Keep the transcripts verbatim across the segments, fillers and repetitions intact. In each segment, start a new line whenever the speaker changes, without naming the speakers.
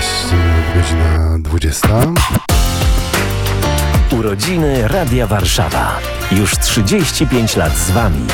sześć, godzina dwudziesta.
Urodziny Radia Warszawa. Już trzydzieści pięć lat z Wami.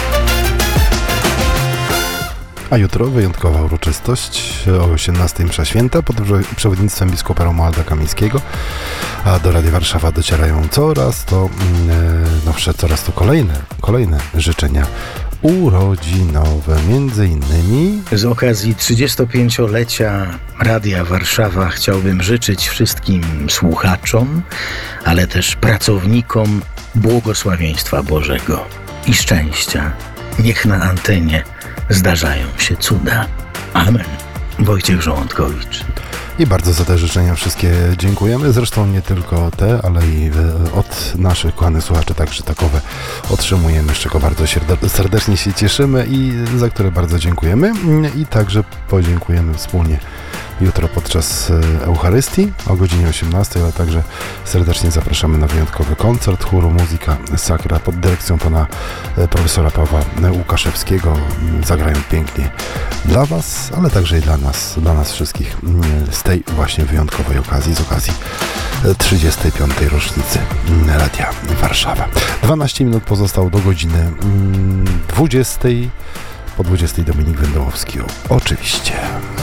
A jutro wyjątkowa uroczystość o osiemnastej msza święta pod przewodnictwem biskupa Romualda Kamińskiego. A do Radia Warszawa docierają coraz to yy, nowsze, coraz to kolejne, kolejne życzenia urodzinowe, między innymi
z okazji trzydziestopięciolecia Radia Warszawa chciałbym życzyć wszystkim słuchaczom, ale też pracownikom błogosławieństwa Bożego i szczęścia. Niech na antenie zdarzają się cuda. Amen. Wojciech Żołądkowicz.
I bardzo za te życzenia wszystkie dziękujemy. Zresztą nie tylko te, ale i od naszych kochanych słuchaczy także takowe otrzymujemy, z czego bardzo serdecznie się cieszymy i za które bardzo dziękujemy. I także podziękujemy wspólnie jutro podczas Eucharystii o godzinie osiemnastej, ale także serdecznie zapraszamy na wyjątkowy koncert chóru Muzyka Sacra pod dyrekcją pana profesora Pawła Łukaszewskiego. Zagrają pięknie dla Was, ale także i dla nas, dla nas wszystkich z tej właśnie wyjątkowej okazji, z okazji trzydziestej piątej rocznicy Radia Warszawa. dwanaście minut pozostało do godziny dwudziestej. Po dwudziestej Dominik Wędołowski oczywiście.